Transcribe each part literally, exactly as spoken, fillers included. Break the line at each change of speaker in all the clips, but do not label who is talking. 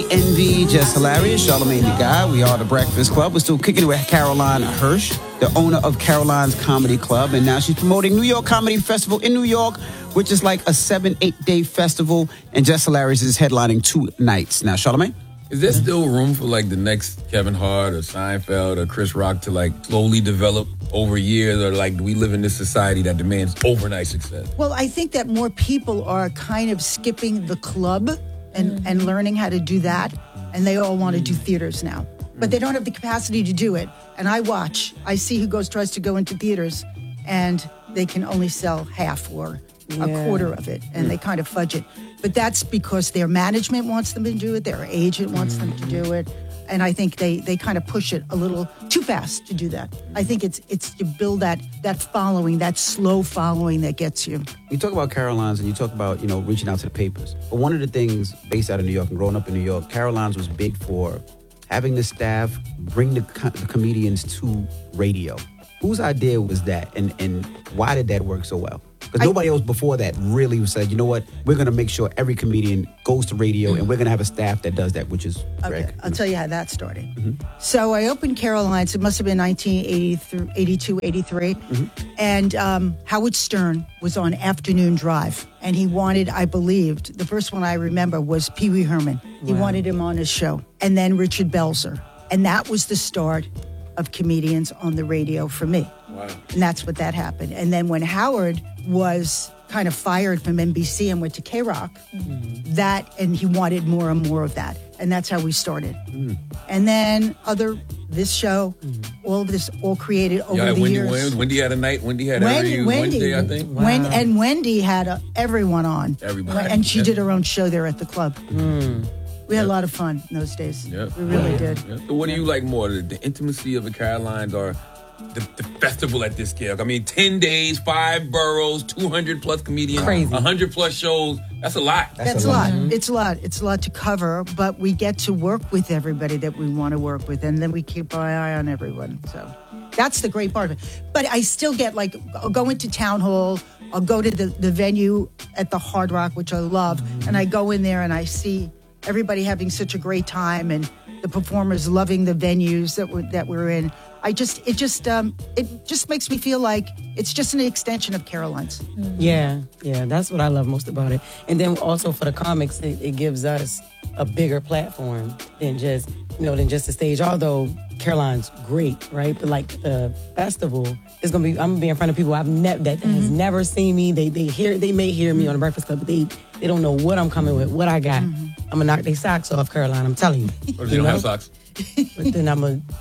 Envy, Just Hilarious, Charlamagne the Guy. We are the Breakfast Club. We're still kicking it with Caroline Hirsch, the owner of Caroline's Comedy Club. And now she's promoting New York Comedy Festival in New York, which is like a seven, eight-day festival. And Just Hilarious is headlining two nights. Now, Charlamagne?
Is there still room for like the next Kevin Hart or Seinfeld or Chris Rock to like slowly develop over years, or like do we live in this society that demands overnight success?
Well, I think that more people are kind of skipping the club and, mm-hmm. and learning how to do that, and they all want to do theaters now. But they don't have the capacity to do it. And I watch. I see who goes tries to go into theaters, and they can only sell half or yeah. a quarter of it, and mm. they kind of fudge it. But that's because their management wants them to do it, their agent wants mm. them to do it, and I think they, they kind of push it a little too fast to do that. I think it's it's to build that that following, that slow following that gets you.
You talk about Caroline's and you talk about, you know, reaching out to the papers. But one of the things based out of New York and growing up in New York, Caroline's was big for having the staff bring the, co- the comedians to radio. Whose idea was that, and, and why did that work so well? Because nobody else before that really said, you know what, we're going to make sure every comedian goes to radio, and we're going to have a staff that does that, which is Greg.
Okay, I'll tell you how that started. Mm-hmm. So I opened Caroline's, it must have been nineteen eighty-two, eighty-three, mm-hmm. and um, Howard Stern was on Afternoon Drive, and he wanted, I believed, the first one I remember was Pee Wee Herman. He wow. wanted him on his show, and then Richard Belzer. And that was the start of comedians on the radio for me. Wow. And that's what that happened. And then when Howard was kind of fired from N B C and went to K-Rock, mm-hmm. that, and he wanted more and more of that. And that's how we started. Mm. And then other, this show, mm-hmm. all of this, all created over
yeah,
the
Wendy
years.
Williams, Wendy had a night, Wendy had
Wendy,
every
Wendy,
Wednesday, I think.
Wow. When, and Wendy had a, everyone on.
Everybody.
And she
yeah.
did her own show there at the club. Mm. We had yep. a lot of fun in those days. Yep. We really did.
Yep. So what do you like more, the, the intimacy of the Carolines or the, the festival at this scale? I mean, ten days, five boroughs, two hundred plus comedians, Crazy. one hundred plus shows. That's a lot.
That's, That's a lot. lot. Mm-hmm. It's a lot. It's a lot to cover, but we get to work with everybody that we want to work with, and then we keep our eye on everyone. So that's the great part of it. But I still get, like, I'll go into town hall, I'll go to the, the venue at the Hard Rock, which I love, mm-hmm. and I go in there and I see everybody having such a great time, and the performers loving the venues that we're, that we're in. I just, it just, um, it just makes me feel like it's just an extension of Caroline's.
Yeah, yeah, that's what I love most about it. And then also for the comics, it, it gives us a bigger platform than just, you know, than just the stage. Although Caroline's great, right? But like the festival is gonna be, I'm gonna be in front of people I've never that mm-hmm. has never seen me. They they hear, they may hear me on the Breakfast Club, but they they don't know what I'm coming with, what I got. Mm-hmm. I'm gonna knock their socks off, Caroline. I'm telling you.
What if you don't know? have socks?
But then I'm gonna.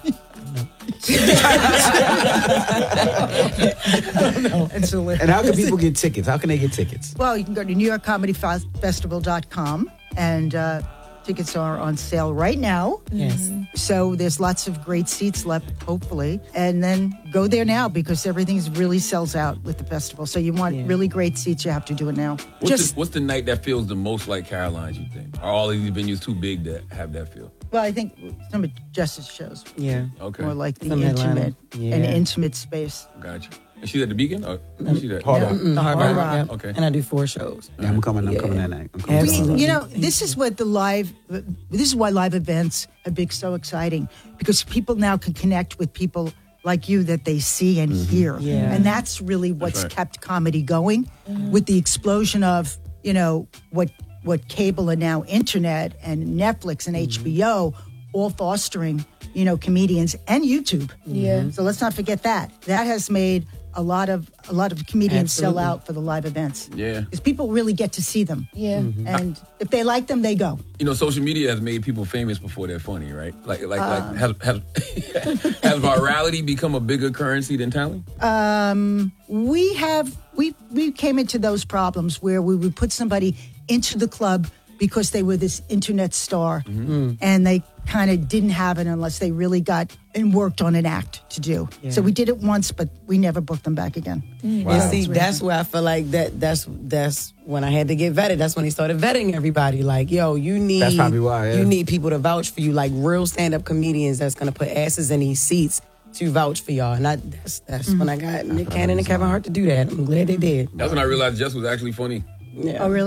And how can people get tickets? How can they get tickets?
Well, you can go to new york comedy festival dot com, and uh, tickets are on sale right now.
Yes.
So there's lots of great seats left, hopefully. And then go there now, because everything really sells out with the festival. So you want yeah. really great seats, you have to do it now.
What's,
Just,
the, what's the night that feels the most like Caroline's, you think? Are all of these venues too big to have that feel?
Well, I think some of Justice shows.
Yeah.
Okay.
More like the
Some
intimate,
yeah.
an intimate space.
Gotcha. Is she at the Beacon? Or is she at
Hard Rock.
Mm-mm, Hard Rock.
Rock.
Yeah.
Okay.
And I do four shows.
Yeah, I'm coming. I'm
Yeah.
coming that night. I'm coming.
Absolutely.
You know, this is what the live, this is why live events have been so exciting, because people now can connect with people like you that they see and mm-hmm. hear.
Yeah.
And that's really what's
That's right.
kept comedy going mm-hmm. with the explosion of, you know, what what cable and now internet and Netflix and mm-hmm. H B O all fostering, you know, comedians and YouTube.
Yeah.
So let's not forget that. That has made a lot of a lot of comedians
Absolutely.
sell out for the live events.
Yeah.
Because people really get to see them.
Yeah.
Mm-hmm.
And if they like them, they go.
You know, social media has made people famous before they're funny, right? Like, like, uh, like, has, has, has virality become a bigger currency than talent?
Um, we have we we came into those problems where we would put somebody into the club because they were this internet star, mm-hmm. and they kind of didn't have it unless they really got and worked on an act to do. Yeah. So we did it once, but we never booked them back again.
Mm. Wow. And see, that's where I feel like that. That's that's when I had to get vetted. That's when he started vetting everybody. Like, yo, you need
That's probably why, yeah.
you need people to vouch for you, like real stand-up comedians that's gonna put asses in these seats to vouch for y'all. And I, that's that's mm-hmm. when I got Nick Cannon and Kevin Hart to do that. I'm glad they did.
That's when I realized Jess was actually funny.
Yeah.
Oh, really?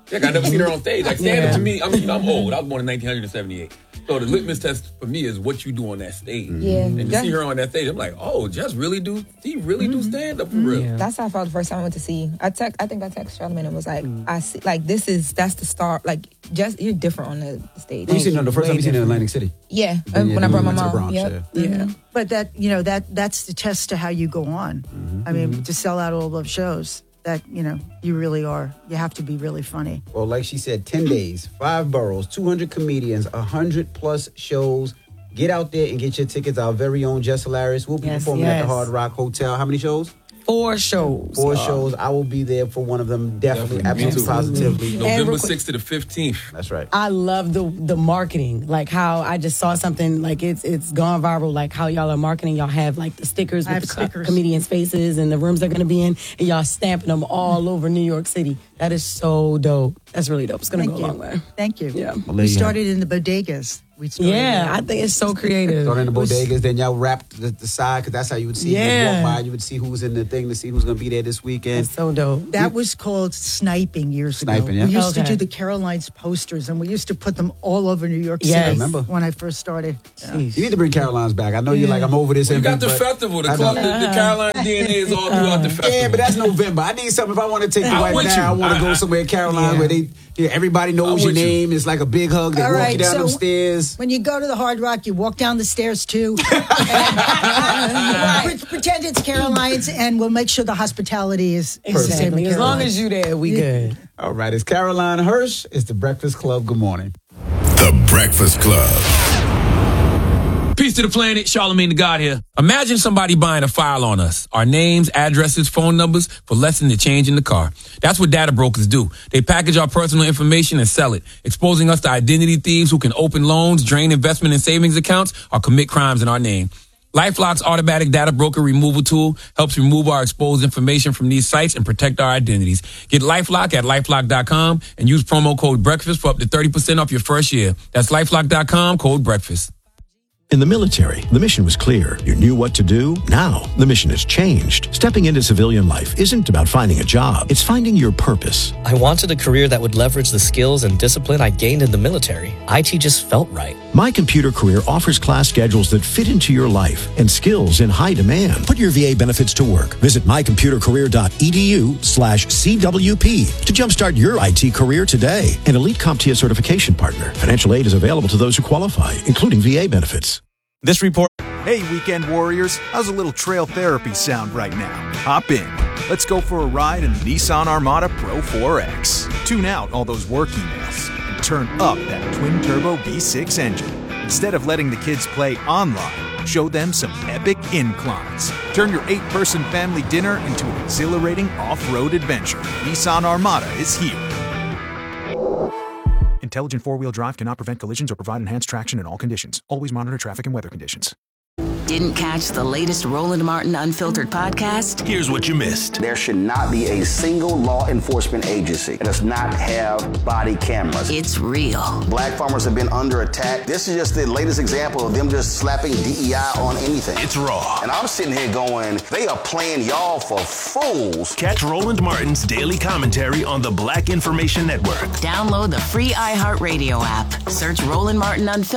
Yeah, I never seen her on stage. Like stand up
Yeah.
to me, I mean, you know, I'm old. I was born in nineteen seventy-eight. So the litmus test for me is what you do on that stage.
Yeah.
And to
Yeah.
see her on that stage, I'm like, oh, Jess really do, he really do stand up for real.
Yeah.
That's how I felt the first time I went to see. I text. I think I texted Charlamagne and was like, I see. Like this is that's the star. Like just you're different on the, the stage.
You seen it the first time you seen it in Atlantic City.
Yeah,
Then you
when I brought my
went to the
mom.
Bronx,
Yep.
yeah.
Yeah. But that, you know, that that's the test to how you go on. I mean, to sell out all those shows, that, you know, you really are, you have to be really funny.
Well, like she said, ten days, five boroughs, two hundred comedians, one hundred plus shows. Get out there and get your tickets. Our very own Jess Hilarious will be
Yes,
performing at
yes.
the Hard Rock Hotel. How many shows?
Four shows.
Four
Uh,
shows. I will be there for one of them. Definitely,
Definitely. Me
absolutely,
too.
positively.
And
November
real quick-
sixth to the fifteenth.
That's right.
I love the the marketing, like how I just saw something like it's it's gone viral, like how y'all are marketing. Y'all have like the stickers
I
with
have
the co-
stickers.
comedians' faces and the rooms they're going to be in, and y'all stamping them all over New York City. That is so dope. That's really dope. It's going to
Thank
go
you.
a long way.
Thank you.
Yeah.
Well, there
We
you have
started in the bodegas. We started
Yeah,
there.
I think it's so creative.
Started in the
was-
bodegas, then y'all wrapped the, the side because that's how you would see.
Yeah.
You would walk by, you would see who was in the thing to see who's going to be there this weekend.
It's so dope.
That was called sniping years
Sniping,
ago.
yeah.
We used to
Okay.
do the Carolines posters, and we used to put them all over New York
Yes.
City.
I
remember.
When I first started. Yeah.
You need to bring Caroline's back. I know you're like, I'm over this.
You
and
got the
but-
festival. The,
I
club,
know.
the, the Carolina D N A is all throughout the festival.
Yeah, but that's November. I need something. If I want to take you
I'm
right
with
now,
you.
I want
I-
to go
I-
somewhere in Carolina
Yeah.
where they, yeah, everybody knows
I'm
your
with you.
name. It's like a big hug. They
All
walk
right,
you down
so-
them stairs.
When you go to the Hard Rock, you walk down the stairs too. And, pre- pretend it's Caroline's, and we'll make sure the hospitality is is the same
Exactly.
as
As long
Caroline's.
as you there, we good.
All right, it's Caroline Hirsch. It's the Breakfast Club. Good morning.
The Breakfast Club.
Peace to the planet, Charlamagne the God here. Imagine somebody buying a file on us. Our names, addresses, phone numbers for less than the change in the car. That's what data brokers do. They package our personal information and sell it, exposing us to identity thieves who can open loans, drain investment and savings accounts, or commit crimes in our name. LifeLock's automatic data broker removal tool helps remove our exposed information from these sites and protect our identities. Get LifeLock at LifeLock dot com and use promo code BREAKFAST for up to thirty percent off your first year. That's LifeLock dot com, code BREAKFAST.
In the military, the mission was clear. You knew what to do. Now, the mission has changed. Stepping into civilian life isn't about finding a job. It's finding your purpose.
I wanted a career that would leverage the skills and discipline I gained in the military. I T just felt right.
My Computer Career offers class schedules that fit into your life and skills in high demand. Put your V A benefits to work. Visit my computer career dot e d u slash C W P to jumpstart your I T career today. An elite CompTIA certification partner. Financial aid is available to those who qualify, including V A benefits.
This report. Hey, weekend warriors. How's a little trail therapy sound right now? Hop in. Let's go for a ride in the Nissan Armada Pro four X. Tune out all those work emails and turn up that twin-turbo V six engine. Instead of letting the kids play online, show them some epic inclines. Turn your eight-person family dinner into an exhilarating off-road adventure. Nissan Armada is here. Intelligent four-wheel drive cannot prevent collisions or provide enhanced traction in all conditions. Always monitor traffic and weather conditions.
Didn't catch the latest Roland Martin Unfiltered podcast?
Here's what you missed.
There should not be a single law enforcement agency that does not have body cameras.
It's real.
Black farmers have been under attack. This is just the latest example of them just slapping D E I on anything.
It's raw.
And I'm sitting here going, they are playing y'all for fools.
Catch Roland Martin's daily commentary on the Black Information Network.
Download the free iHeartRadio app. Search Roland Martin Unfiltered